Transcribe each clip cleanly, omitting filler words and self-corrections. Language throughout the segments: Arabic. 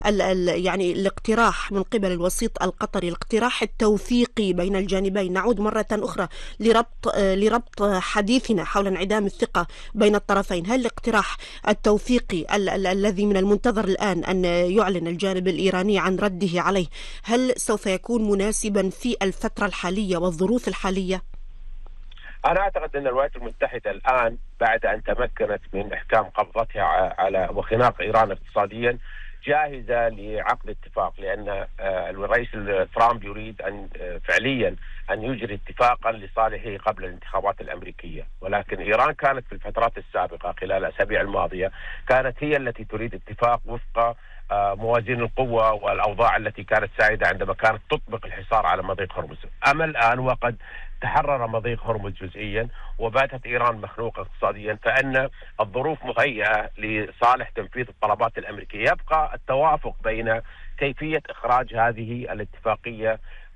يعني الاقتراح من قبل الوسيط القطري، الاقتراح التوثيقي بين الجانبين، نعود مرة أخرى لربط حديثنا حول انعدام الثقة بين الطرفين. هل الاقتراح التوثيقي الذي من المنتظر الآن أن يعلن الجانب الإيراني عن رده عليه، هل سوف يكون مناسبا في الفترة الحالية والظروف الحالية؟ أنا أعتقد أن الولايات المتحدة الآن بعد أن تمكنت من إحكام قبضتها على وخناق إيران اقتصاديا جاهزة لعقد اتفاق، لأن الرئيس ترامب يريد أن فعليا أن يجري اتفاقا لصالحه قبل الانتخابات الأمريكية، ولكن إيران كانت في الفترات السابقة خلال الأسابيع الماضية كانت هي التي تريد اتفاق وفق موازين القوة والأوضاع التي كانت سائدة عندما كانت تطبق الحصار على مضيق هرمز. أما الآن وقد تحرر مضيق هرمز جزئيا وباتت إيران مخنوقة اقتصاديا، فإن الظروف مهيئة لصالح تنفيذ الطلبات الأمريكية. يبقى التوافق بين كيفية إخراج هذه الاتفاقية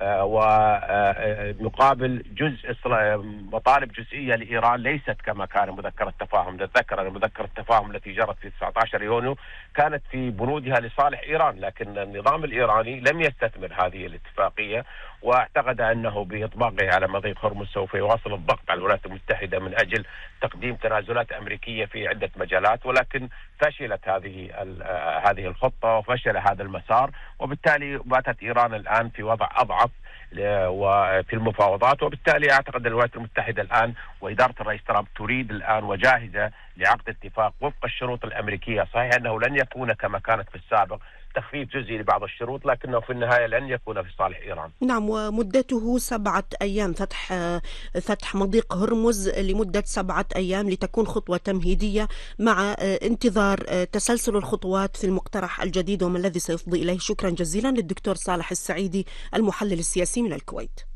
ومقابل جزء مطالب جزئية لإيران ليست كما كان مذكرة التفاهم. نتذكر أن مذكرة التفاهم التي جرت في 19 يونيو كانت في بنودها لصالح إيران، لكن النظام الإيراني لم يستثمر هذه الاتفاقية واعتقد أنه بإطباقه على مضيق هرمز سوف يواصل الضغط على الولايات المتحدة من أجل تقديم تنازلات أمريكية في عدة مجالات، ولكن فشلت هذه الخطة وفشل هذا المسار، وبالتالي باتت إيران الآن في وضع أضعف وفي المفاوضات. وبالتالي أعتقد الولايات المتحدة الآن وإدارة الرئيس ترامب تريد الآن وجاهزة لعقد اتفاق وفق الشروط الأمريكية. صحيح أنه لن يكون كما كانت في السابق تخفيف جزئي لبعض الشروط، لكنه في النهاية لن يكون في صالح إيران. نعم، ومدته 7 أيام، فتح مضيق هرمز لمدة 7 أيام لتكون خطوة تمهيدية مع انتظار تسلسل الخطوات في المقترح الجديد وما الذي سيفضي إليه. شكرا جزيلا للدكتور صالح السعيدي المحلل السياسي من الكويت.